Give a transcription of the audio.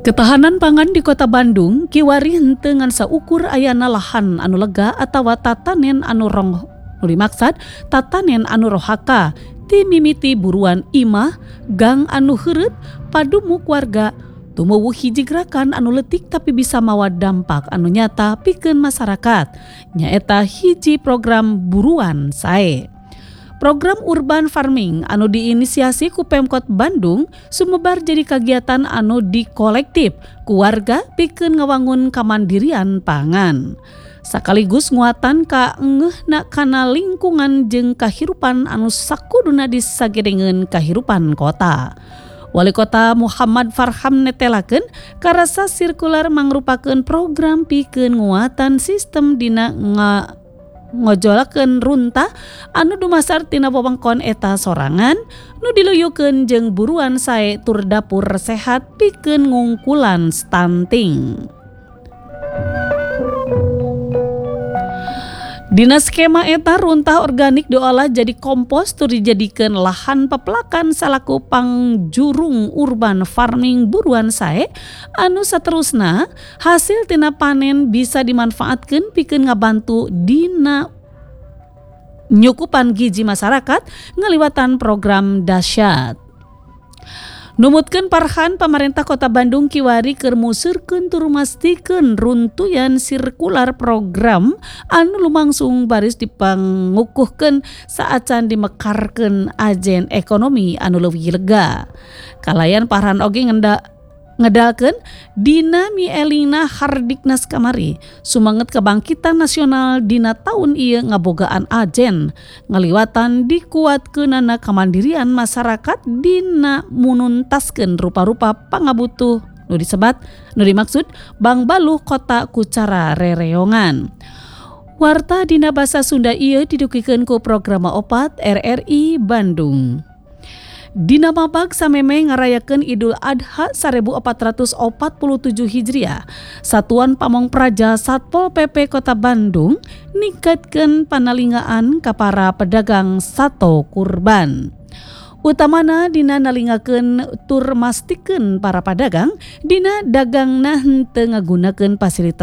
Ketahanan pangan di Kota Bandung kiwari henteu ngan saukur ayana lahan anu lega atawa tatanen anu rong dimaksud tatanen anu rohaka ti mimiti buruan imah gang anu heureut padumuk warga tumuwuh hiji gerakan anu leutik tapi bisa mawa dampak anu nyata pikeun masyarakat nyaeta hiji program buruan sae. Program urban farming anu diinisiasi ku Pemkot Bandung sumebar jadi kegiatan anu dikolektif ku warga pikeun ngawangun kamandirian pangan. Sakaligus nguatan ka engeuna kana lingkungan jeung kahirupan anu sakuduna disagedengeun kahirupan kota. Wali Kota Muhammad Farham netelakeun karasa sirkular mangrupakeun program pikeun nguatan sistem dina ngojolakeun runta anu dumasar tina wewengkon eta sorangan nu diluyukeun jeung buruan sae tur dapur sehat pikeun ngungkulan stunting. Dina skema eta runtah organik diolah jadi kompos tur dijadikeun lahan pepelakan salaku pangjurung urban farming buruan sae anu saterusna hasil tina panen bisa dimanfaatkeun pikeun ngabantu dina nyukupan gizi masyarakat ngaliwatan program dasyat. Numutkeun Parhan pemerintah Kota Bandung kiwari keur museureun tur mastikeun runtuyan sirkular program anu lumangsung baris dipangukuhkeun saacan dimekarkeun ajen ekonomi anu leuwih lega. Kalayan Parhan oge ngedalkeun dina mielingna hardiknas kamari sumanget kebangkitan nasional dina taun ieu ngabogaan ajen ngaliwatan dikuatkeunana kamandirian masyarakat dina mununtaskeun rupa-rupa pangabutuh nu dimaksud Bang Baluh kota ku cara rereongan. Warta dina basa Sunda ieu didukikeun ku Programa Opat RRI Bandung. Dina mabag sameme ngarayakeun Idul Adha 1447 Hijriah, Satuan Pamong Praja Satpol PP Kota Bandung ningkatkeun panalingaan ka para pedagang sato kurban. Utamana dina nalingakeun tur mastikeun para pedagang dina dagangna henteu ngagunakeun fasilitas